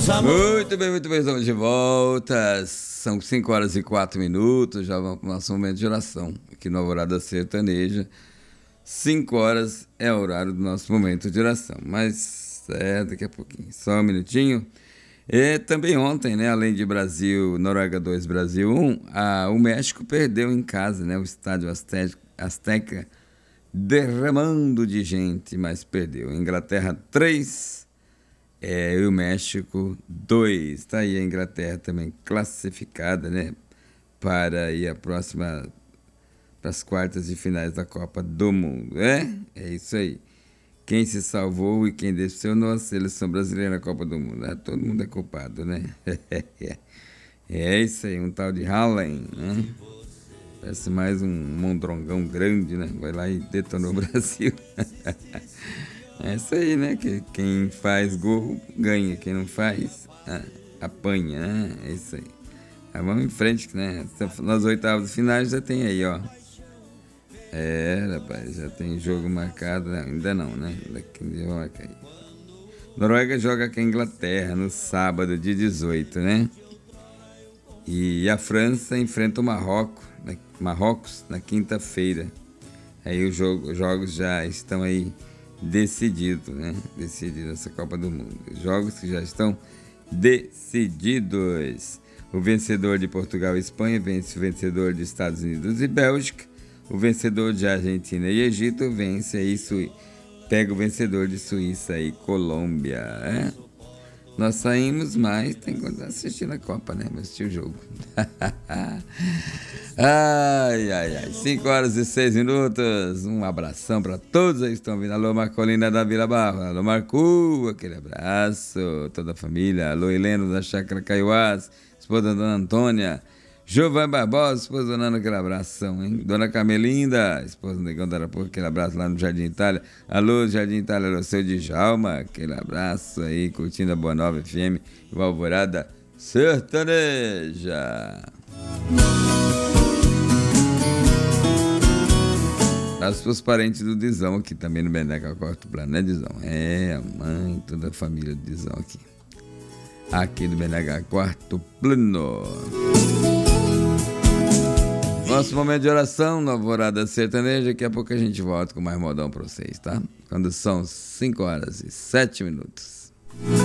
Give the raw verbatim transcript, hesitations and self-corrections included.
Muito bem, muito bem, estamos de volta. São cinco horas e quatro minutos. Já vamos para o nosso momento de oração aqui no Alvorada Sertaneja. cinco horas é o horário do nosso momento de oração. Mas é daqui a pouquinho, só um minutinho. E também ontem, né, além de Brasil, Noruega dois, Brasil um, a, o México perdeu em casa, né, o estádio Azteca, Azteca derramando de gente, mas perdeu. Inglaterra três, é, e o México dois. Está aí a Inglaterra também classificada, né, para ir a próxima, para as quartas de finais da Copa do Mundo. É, é isso aí. Quem se salvou e quem decepcionou a seleção brasileira na Copa do Mundo. Ah, todo mundo é culpado, né? É isso aí, um tal de Haaland, né? Parece mais um mondrongão grande, né? Vai lá e detonou o Brasil. É isso aí, né? Que quem faz gol ganha, quem não faz ah, apanha, né? É isso aí. Mas vamos em frente, né? Nas oitavas de finais já tem aí, ó. É, rapaz, já tem jogo marcado, ainda não, né? Daqui um dia vai marcar aí. Noruega joga com a Inglaterra no sábado, dia dezoito, né? E a França enfrenta o Marrocos, né? Marrocos na quinta-feira. Aí os jogo, jogos já estão aí decididos, né? Decididos essa Copa do Mundo. Jogos que já estão decididos. O vencedor de Portugal e Espanha vence o vencedor de Estados Unidos e Bélgica. O vencedor de Argentina e Egito vence aí, Sui... pega o vencedor de Suíça e Colômbia. É? Nós saímos, mas tem que assistir a Copa, né? Assistir o jogo. Ai, ai, ai. cinco horas e seis minutos. Um abração para todos aí que estão vindo. Alô, Marcolina da Vila Barra. Alô, Marcu. Aquele abraço. Toda a família. Alô, Heleno da Chácara Caiuás. Esposa da Dona Antônia. Jovan Barbosa, esposa do Nano, aquele abração, hein? Dona Camelinda, esposa do Negão da Arapuca, aquele abraço lá no Jardim Itália. Alô, Jardim Itália, alô, seu Djalma, aquele abraço aí, curtindo a Boa Nova F M e o Alvorada Sertaneja. Abraço pros parentes do Dizão aqui também no Beneca Quarto Plano, né, Dizão? É, a mãe, toda a família do Dizão aqui. Aqui do B N H Quarto Plano. Nosso momento de oração na Alvorada Sertaneja. Daqui a pouco a gente volta com mais modão pra vocês, tá? Quando são cinco horas e sete minutos.